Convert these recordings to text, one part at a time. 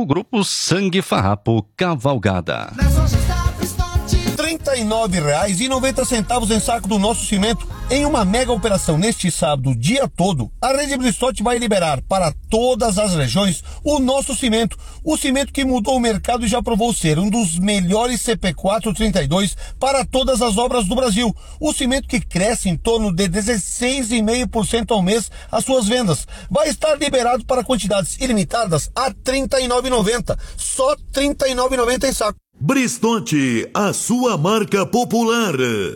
o grupo Sangue Farrapo Cavalgada. R$ 39,90 em saco do nosso cimento. Em uma mega operação neste sábado, o dia todo, a Rede Bristol vai liberar para todas as regiões o nosso cimento. O cimento que mudou o mercado e já provou ser um dos melhores CP432 para todas as obras do Brasil. O cimento que cresce em torno de 16,5% ao mês as suas vendas. Vai estar liberado para quantidades ilimitadas a R$ 39,90. Só R$ 39,90 em saco. Bristonte, a sua marca popular.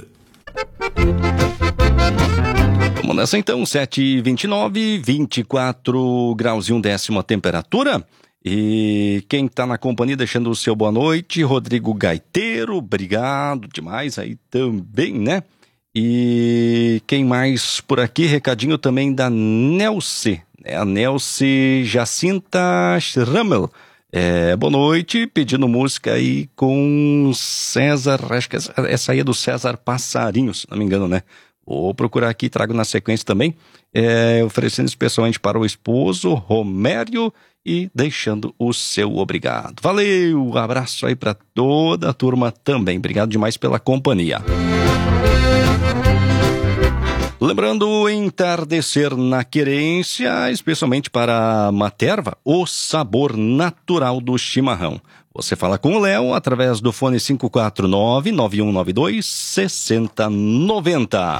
Vamos nessa então, 7h29, 24 graus e 1 décimo a temperatura. E quem tá na companhia deixando o seu boa noite, Rodrigo Gaiteiro, obrigado demais aí também, né? E quem mais por aqui, recadinho também da Nelce, a Nelce Jacinta Schrammel. Boa noite, pedindo música aí com César, acho que essa aí é do César Passarinho, se não me engano, né? Vou procurar aqui, trago na sequência também, oferecendo especialmente para o esposo, Romério, e deixando o seu obrigado. Valeu, abraço aí para toda a turma também, obrigado demais pela companhia. Lembrando, entardecer na querência, especialmente para a Materva, o sabor natural do chimarrão. Você fala com o Léo através do fone 549-9192-6090.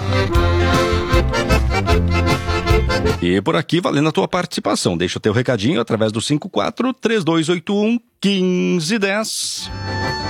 E por aqui, valendo a tua participação. Deixa o teu recadinho através do 54-3281-1510.